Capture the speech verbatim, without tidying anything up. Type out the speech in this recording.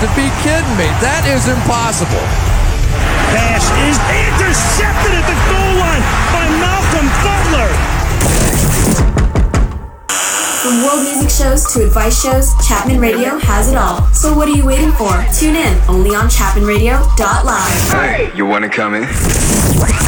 to be kidding me. That is impossible. Pass is intercepted at the goal line by Malcolm Butler. From world music shows to advice shows, Chapman Radio has it all. So what are you waiting for? Tune in only on chapman radio dot live. Hey, you want to come in?